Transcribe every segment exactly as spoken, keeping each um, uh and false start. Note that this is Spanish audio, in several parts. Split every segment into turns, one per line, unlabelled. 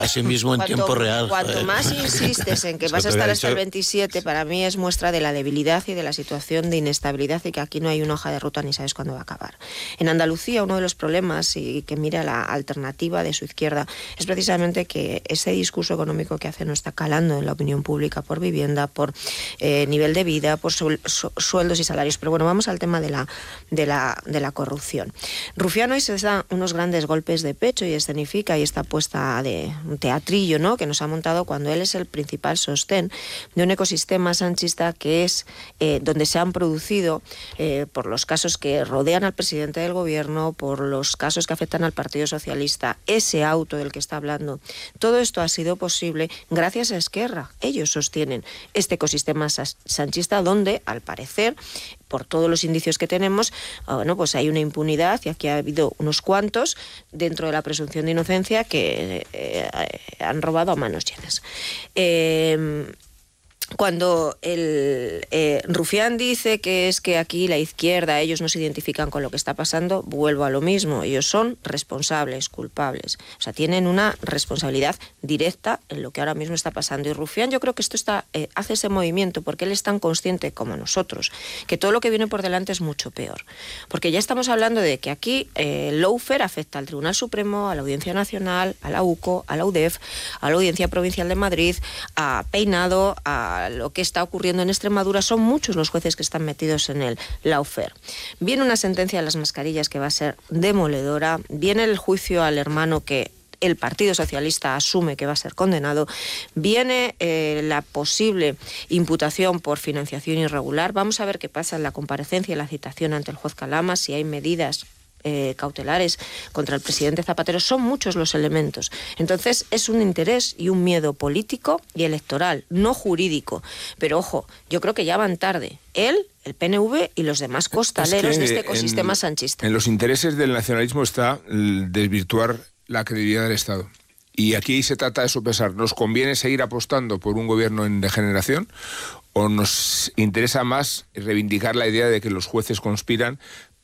Así mismo en
cuanto,
tiempo real.
Cuanto
joder.
más insistes en que vas a estar hasta el veintisiete, para mí es muestra de la debilidad y de la situación de inestabilidad y que aquí no hay una hoja de ruta ni sabes cuándo va a acabar. En Andalucía uno de los problemas, y que mira la alternativa de su izquierda, es precisamente que ese discurso económico que hace no está calando en la opinión pública por vivienda, por eh, nivel de vida, por su, su, sueldos y salarios. Pero bueno, vamos al tema de la, de la, de la corrupción. Rufián hoy se da unos grandes golpes de pecho y escenifica y esta puesta de un teatrillo, ¿no?, que nos ha montado cuando él es el principal sostén de un ecosistema sanchista que es eh, donde se han producido, eh, por los casos que rodean al presidente del gobierno, por los casos que afectan al Partido Socialista, ese auto del que está hablando. Todo esto ha sido posible gracias a Esquerra. Ellos sostienen este ecosistema sanchista donde, al parecer, por todos los indicios que tenemos, bueno, pues hay una impunidad y aquí ha habido unos cuantos dentro de la presunción de inocencia que eh, han robado a manos llenas. Eh, Cuando el eh, Rufián dice que es que aquí la izquierda, ellos no se identifican con lo que está pasando, vuelvo a lo mismo. Ellos son responsables, culpables. O sea, tienen una responsabilidad directa en lo que ahora mismo está pasando. Y Rufián, yo creo que esto está eh, hace ese movimiento porque él es tan consciente como nosotros que todo lo que viene por delante es mucho peor. Porque ya estamos hablando de que aquí eh, el lawfare afecta al Tribunal Supremo, a la Audiencia Nacional, a la U C O, a la U D E F, a la Audiencia Provincial de Madrid, a Peinado, a lo que está ocurriendo en Extremadura. Son muchos los jueces que están metidos en el lawfare. Viene una sentencia de las mascarillas que va a ser demoledora, viene el juicio al hermano que el Partido Socialista asume que va a ser condenado, viene eh, la posible imputación por financiación irregular. Vamos a ver qué pasa en la comparecencia y la citación ante el juez Calama, si hay medidas Eh, cautelares contra el presidente Zapatero. Son muchos los elementos. Entonces es un interés y un miedo político y electoral, no jurídico. Pero ojo, yo creo que ya van tarde. Él, el P N V y los demás costaleros es que de este ecosistema
en,
sanchista.
En los intereses del nacionalismo está desvirtuar la credibilidad del Estado. Y aquí se trata de sopesar, ¿nos conviene seguir apostando por un gobierno en degeneración o nos interesa más reivindicar la idea de que los jueces conspiran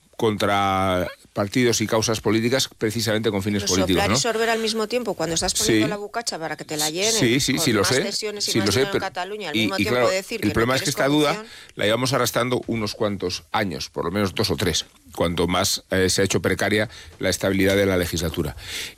contra partidos y causas políticas precisamente con fines
Pero
políticos,
soplar
¿no?
y sorber al mismo tiempo cuando estás poniendo
sí.
la bucacha para que te la llenen.
Sí, sí,
con
sí, lo
más
sé.
cesiones y
Sí,
más
lo sé,
dinero
pero,
en Cataluña, al
y,
mismo
y
tiempo
claro,
decir
el
que
problema
no
es que esta
corrupción.
duda la llevamos arrastrando unos cuantos años, por lo menos dos o tres, cuanto más eh, se ha hecho precaria la estabilidad de la legislatura.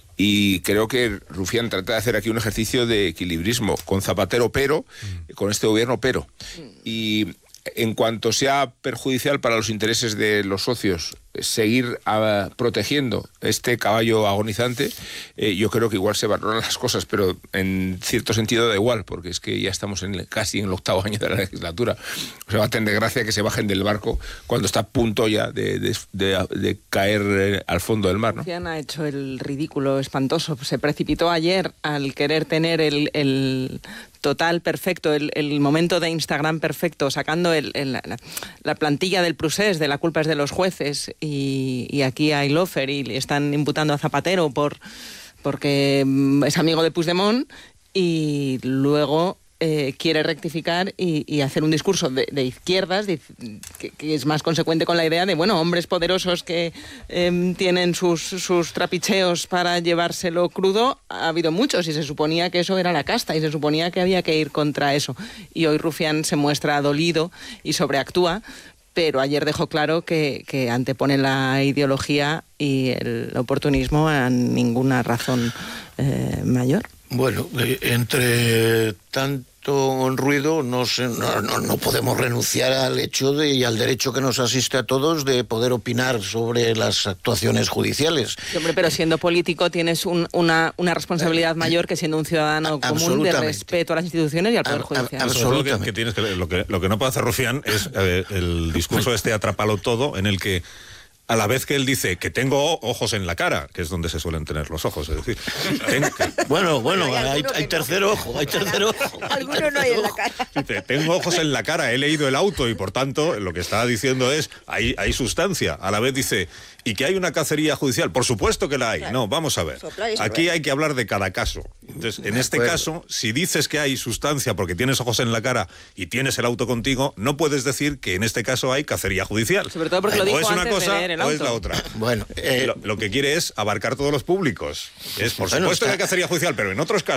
Y creo que Rufián trata de hacer aquí un ejercicio de equilibrismo, con Zapatero pero, mm. con este gobierno pero. Mm. Y en cuanto sea perjudicial para los intereses de los socios seguir uh, protegiendo este caballo agonizante, eh, yo creo que igual se valoran las cosas, pero en cierto sentido da igual, porque es que ya estamos en el, casi en el octavo año de la legislatura. O sea, va a tener gracia que se bajen del barco cuando está a punto ya de, de, de, de caer eh, al fondo del mar, ¿no?
Rufián ha hecho el ridículo espantoso. Se precipitó ayer al querer tener el, el total perfecto, el, el momento de Instagram perfecto, sacando el, el, la, la plantilla del procés de la culpa es de los jueces. Y, y aquí hay lawfare y le están imputando a Zapatero por porque es amigo de Puigdemont y luego eh, quiere rectificar y, y hacer un discurso de, de izquierdas de, que, que es más consecuente con la idea de, bueno, hombres poderosos que eh, tienen sus, sus trapicheos para llevárselo crudo, ha habido muchos y se suponía que eso era la casta y se suponía que había que ir contra eso. Y hoy Rufián se muestra dolido y sobreactúa, pero ayer dejó claro que, que antepone la ideología y el oportunismo a ninguna razón eh, mayor.
Bueno, eh, entre tanto ruido no, se, no, no, no podemos renunciar al hecho de, y al derecho que nos asiste a todos de poder opinar sobre las actuaciones judiciales.
Sí, hombre, pero siendo político tienes un, una, una responsabilidad mayor que siendo un ciudadano común de respeto a las instituciones y al Poder Judicial.
Absolutamente. Que, que tienes que, lo, que, lo que no puede hacer Rufián es eh, el discurso este atrapalo todo en el que a la vez que él dice que tengo ojos en la cara, que es donde se suelen tener los ojos, es decir... Tengo que...
Bueno, bueno, hay, hay, hay tercer no. ojo, hay tercer ojo.
Alguno no hay en la cara.
Dice, tengo ojos en la cara, he leído el auto y por tanto lo que está diciendo es, hay, hay sustancia. A la vez dice, ¿y que hay una cacería judicial? Por supuesto que la hay. Claro. No, vamos a ver. Aquí hay que hablar de cada caso. Entonces, en este caso, si dices que hay sustancia porque tienes ojos en la cara y tienes el auto contigo, no puedes decir que en este caso hay cacería judicial.
Sobre todo porque lo dijo
o es una
antes
cosa,
de leer el
o
auto.
es la otra.
Bueno, eh...
lo, lo que quiere es abarcar todos los públicos. Es, por
bueno,
supuesto
está...
que hay cacería judicial, pero en otros casos